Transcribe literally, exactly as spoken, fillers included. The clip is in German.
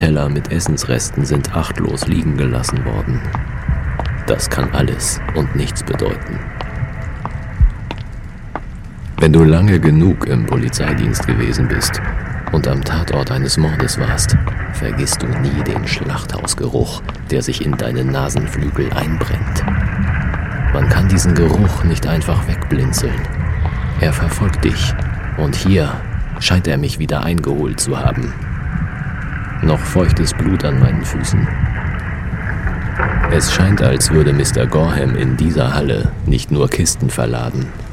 Teller mit Essensresten sind achtlos liegen gelassen worden. Das kann alles und nichts bedeuten. Wenn du lange genug im Polizeidienst gewesen bist und am Tatort eines Mordes warst, vergisst du nie den Schlachthausgeruch, der sich in deine Nasenflügel einbrennt. Man kann diesen Geruch nicht einfach wegblinzeln. Er verfolgt dich und hier scheint er mich wieder eingeholt zu haben. Noch feuchtes Blut an meinen Füßen. Es scheint, als würde Mister Gorham in dieser Halle nicht nur Kisten verladen,